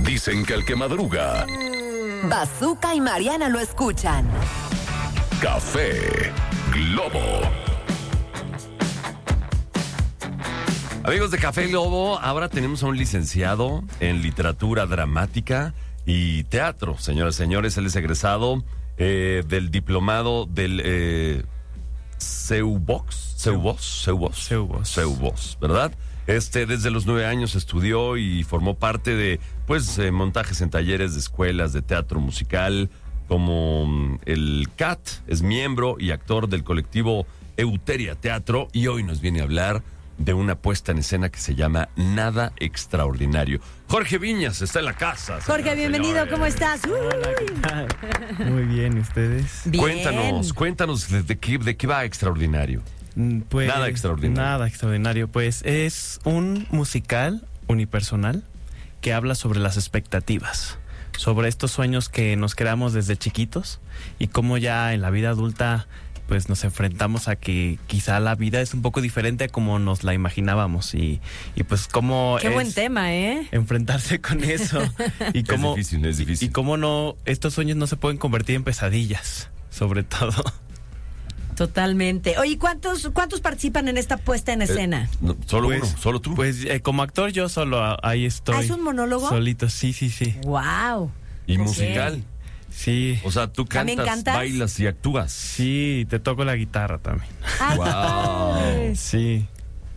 Dicen que el que madruga, Bazooka y Mariana lo escuchan. Café Globo. Amigos de Café Globo, ahora tenemos a un licenciado en literatura dramática y teatro. Señoras y señores, él es egresado del diplomado del CEUBOS, ¿verdad? Desde los 9 años estudió y formó parte de, montajes en talleres de escuelas de teatro musical, como el CAT, es miembro y actor del colectivo Euteria Teatro, y hoy nos viene a hablar de una puesta en escena que se llama Nada Extraordinario. Jorge Viñas está en la casa. Jorge, bienvenido, señores. ¿Cómo estás? Hola, ¿qué tal? Muy bien, ¿y ustedes? Bien. Cuéntanos de qué va Extraordinario. Pues, Nada Extraordinario. Nada Extraordinario, pues es un musical unipersonal que habla sobre las expectativas, sobre estos sueños que nos creamos desde chiquitos y cómo ya en la vida adulta pues nos enfrentamos a que quizá la vida es un poco diferente a como nos la imaginábamos y pues cómo Qué buen tema, enfrentarse con eso y cómo es difícil. Y cómo no, estos sueños no se pueden convertir en pesadillas, sobre todo. Totalmente. Oye, ¿cuántos participan en esta puesta en escena? Solo uno, solo tú. Pues como actor yo solo ahí estoy. ¿Es un monólogo? Solito, sí. Wow. ¿Y musical? Sí. O sea, tú cantas, bailas y actúas. Sí, te toco la guitarra también. ¡Ay, wow. qué padre! Sí.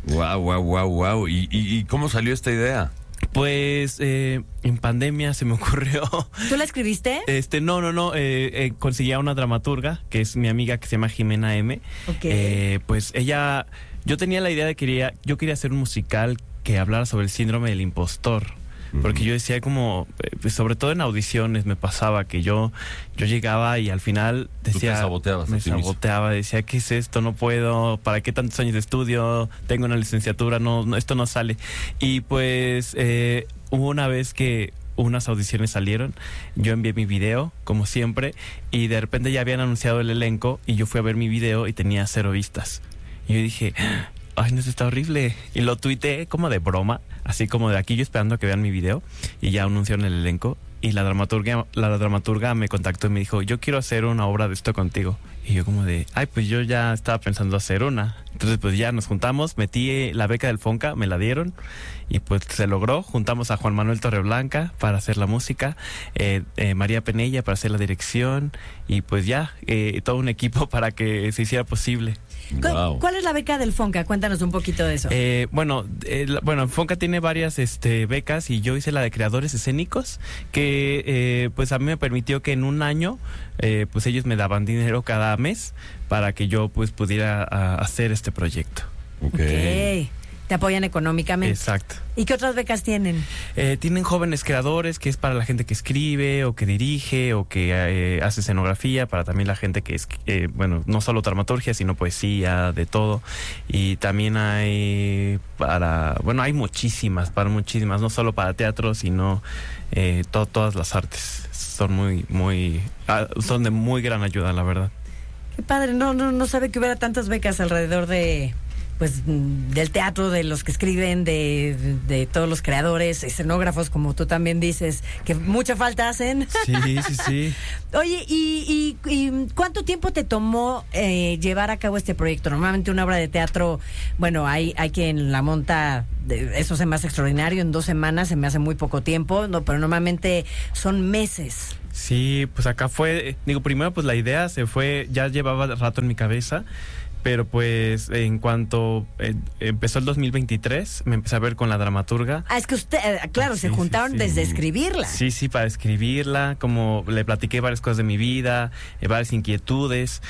Wow. ¿Y cómo salió esta idea? Pues en pandemia se me ocurrió. ¿Tú la escribiste? No. Conseguí a una dramaturga, que es mi amiga, que se llama Jimena M. Okay. Pues ella, yo tenía la idea de yo quería hacer un musical que hablara sobre el síndrome del impostor. Porque yo decía como, sobre todo en audiciones me pasaba que yo llegaba y al final decía... Tú te saboteabas. Me saboteaba, decía, ¿qué es esto? No puedo, ¿para qué tantos años de estudio? Tengo una licenciatura, no esto no sale. Y pues hubo una vez que unas audiciones salieron, yo envié mi video, como siempre, y de repente ya habían anunciado el elenco y yo fui a ver mi video y tenía 0 vistas. Y yo dije... Ay, no, eso está horrible. Y lo tuiteé como de broma, así como de aquí yo esperando a que vean mi video. Y ya anunciaron el elenco. Y la dramaturga me contactó y me dijo, yo quiero hacer una obra de esto contigo. Y yo como de, pues yo ya estaba pensando hacer una. Entonces pues ya nos juntamos, metí la beca del FONCA, me la dieron. Y pues se logró, juntamos a Juan Manuel Torreblanca para hacer la música, María Penella para hacer la dirección. Y pues ya, todo un equipo para que se hiciera posible. Wow. ¿Cuál es la beca del FONCA? Cuéntanos un poquito de eso. FONCA tiene varias becas y yo hice la de creadores escénicos, que pues a mí me permitió que en un año pues ellos me daban dinero cada mes para que yo pues pudiera hacer este proyecto. Okay. Te apoyan económicamente. Exacto. ¿Y qué otras becas tienen? Tienen jóvenes creadores, que es para la gente que escribe o que dirige o que hace escenografía, para también la gente que es, no solo dramaturgia, sino poesía, de todo. Y también hay hay muchísimas, no solo para teatro, sino todas las artes. Son son de muy gran ayuda, la verdad. Qué padre, no sabe que hubiera tantas becas alrededor del teatro, de los que escriben, de todos los creadores, escenógrafos, como tú también dices, que mucha falta hacen. Sí. Oye, ¿y cuánto tiempo te tomó llevar a cabo este proyecto? Normalmente una obra de teatro, hay quien la monta, eso se me hace extraordinario, en 2 semanas se me hace muy poco tiempo, pero normalmente son meses. Sí, pues acá primero pues la idea ya llevaba rato en mi cabeza. Pero pues en cuanto empezó el 2023, me empecé a ver con la dramaturga. Es que se juntaron desde escribirla. Sí, para escribirla, como le platiqué varias cosas de mi vida, varias inquietudes.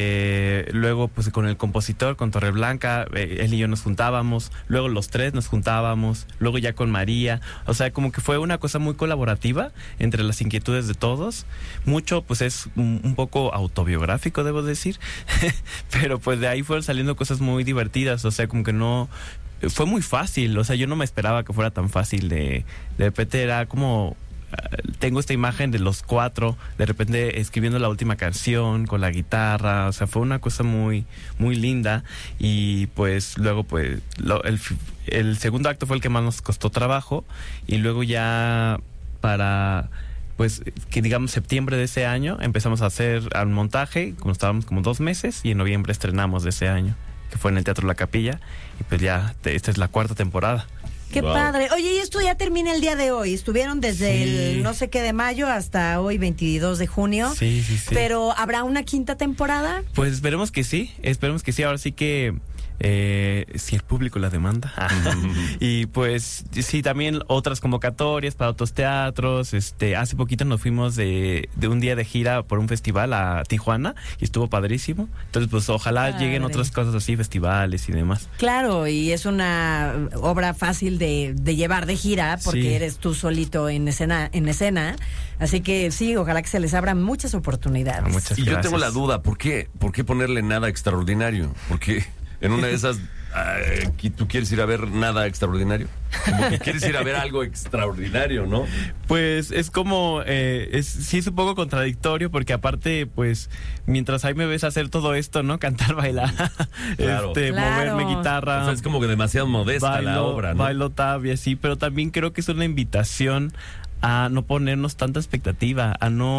Luego pues con el compositor, con Torreblanca, él y yo nos juntábamos. Luego los 3 nos juntábamos. Luego ya con María. O sea, como que fue una cosa muy colaborativa entre las inquietudes de todos. Mucho pues es un poco autobiográfico, debo decir. Pero pues de ahí fueron saliendo cosas muy divertidas, o sea, como que no... Fue muy fácil, o sea, yo no me esperaba que fuera tan fácil. De repente era como... tengo esta imagen de los 4, de repente escribiendo la última canción con la guitarra, o sea, fue una cosa muy, muy linda. Y pues luego el segundo acto fue el que más nos costó trabajo, y luego ya para pues que digamos septiembre de ese año empezamos a hacer el montaje, como estábamos como 2 meses, y en noviembre estrenamos de ese año, que fue en el Teatro La Capilla, y pues ya esta es la 4ª temporada. Qué Wow. padre. Oye, y esto ya termina el día de hoy. Estuvieron desde Sí. el no sé qué de mayo hasta hoy, 22 de junio. Sí. Pero ¿habrá una 5ª temporada? Pues esperemos que sí. Ahora sí que si el público la demanda. Y pues sí, también otras convocatorias para otros teatros. Hace poquito nos fuimos de un día de gira por un festival a Tijuana y estuvo padrísimo. Entonces pues ojalá Padre. lleguen otras cosas así, festivales y demás. Claro, y es una obra fácil de llevar de gira porque Sí. eres tú solito en escena. Así que sí, ojalá que se les abran muchas oportunidades. Muchas Y yo gracias. tengo la duda, ¿por qué ponerle nada extraordinario? Porque en una de esas, ¿tú quieres ir a ver nada extraordinario? Como que quieres ir a ver algo extraordinario, ¿no? Pues es como, sí es un poco contradictorio porque aparte, pues, mientras ahí me ves hacer todo esto, ¿no? Cantar, bailar, Claro. Claro. moverme guitarra. O sea, es como que demasiado modesta la obra, ¿no? Bailo tab y así, pero también creo que es una invitación a no ponernos tanta expectativa,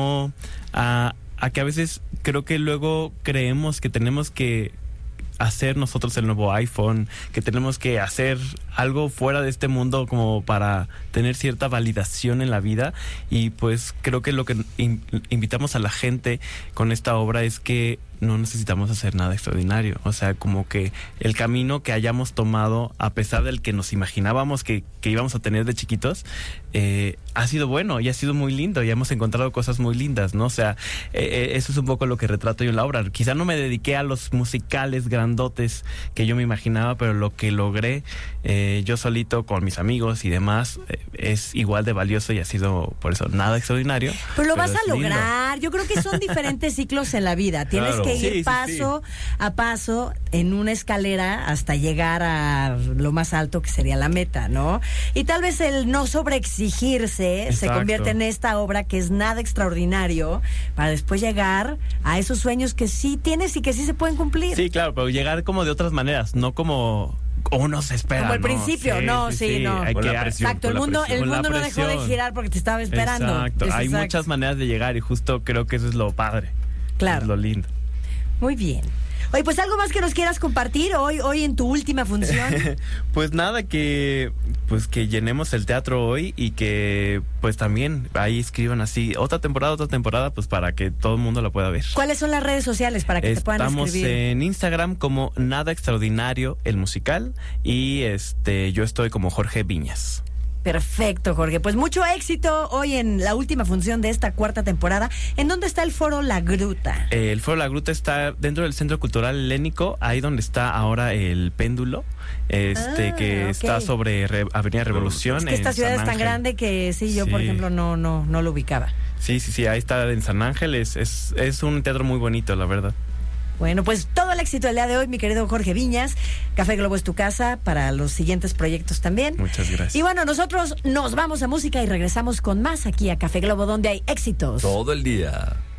a que a veces creo que luego creemos que tenemos que hacer nosotros el nuevo iPhone, que tenemos que hacer algo fuera de este mundo como para tener cierta validación en la vida, y pues creo que lo que invitamos a la gente con esta obra es que no necesitamos hacer nada extraordinario. O sea, como que el camino que hayamos tomado, a pesar del que nos imaginábamos que íbamos a tener de chiquitos, ha sido bueno y ha sido muy lindo y hemos encontrado cosas muy lindas, ¿no? O sea, eso es un poco lo que retrato yo en la obra. Quizá no me dediqué a los musicales grandotes que yo me imaginaba, pero lo que logré yo solito con mis amigos y demás es igual de valioso y ha sido, por eso, nada extraordinario. Pero lo vas es a lindo. lograr. Yo creo que son diferentes ciclos en la vida. Tienes Claro. que ir Sí, paso a paso en una escalera hasta llegar a lo más alto, que sería la meta, ¿no? Y tal vez el no sobreexigirse se Exacto. convierte en esta obra que es nada extraordinario para después llegar a esos sueños que sí tienes y que sí se pueden cumplir. Sí, claro, pero llegar como de otras maneras, no como uno se espera. Como al ¿no? principio, no. Hay Con que, la presión. Exacto, el con la mundo, presión. el Con la mundo no dejó de presión. girar porque te estaba esperando. Exacto, Es hay exacto. muchas maneras de llegar y justo creo que eso es lo padre. Claro. Es lo lindo. Muy bien. Oye, pues algo más que nos quieras compartir hoy en tu última función. Pues nada, que llenemos el teatro hoy y que pues también ahí escriban así otra temporada, pues para que todo el mundo la pueda ver. ¿Cuáles son las redes sociales para que te puedan Estamos escribir? en Instagram como Nada Extraordinario el musical y yo estoy como Jorge Viñas. Perfecto, Jorge. Pues mucho éxito hoy en la última función de esta 4ª temporada. ¿En dónde está el Foro La Gruta? El Foro La Gruta está dentro del Centro Cultural Helénico, ahí donde está ahora el péndulo, que ok. está sobre Avenida Revolución. Es que esta en ciudad San es tan Ángel. grande que sí, yo por Sí. ejemplo no lo ubicaba. Sí, ahí está en San Ángel, es un teatro muy bonito, la verdad. Bueno, pues todo el éxito del día de hoy, mi querido Jorge Viñas. Café Globo es tu casa para los siguientes proyectos también. Muchas gracias. Y bueno, nosotros nos vamos a música y regresamos con más aquí a Café Globo, donde hay éxitos. Todo el día.